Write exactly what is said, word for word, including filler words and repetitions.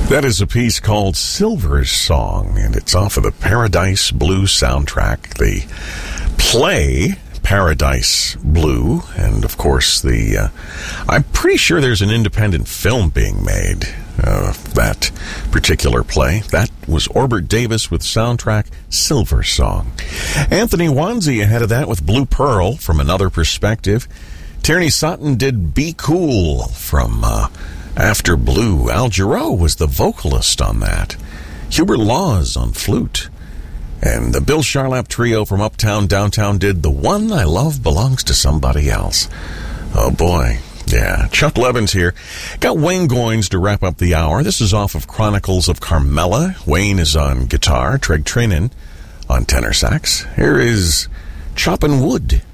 That is a piece called Silver's Song, and it's off of the Paradise Blue soundtrack. The play, Paradise Blue, and of course the, uh, I'm pretty sure there's an independent film being made of that particular play. That was Orbert Davis with soundtrack Silver Song. Anthony Wanzi ahead of that with Blue Pearl from Another Perspective. Tierney Sutton did Be Cool from uh, After Blue. Al Jarreau was the vocalist on that. Hubert Laws on flute. And the Bill Charlap Trio from Uptown Downtown did The One I Love Belongs to Somebody Else. Oh boy. Yeah, Chuck Levins here. Got Wayne Goins to wrap up the hour. This is off of Chronicles of Carmela. Wayne is on guitar. Treg Trinan on tenor sax. Here is Choppin' Wood.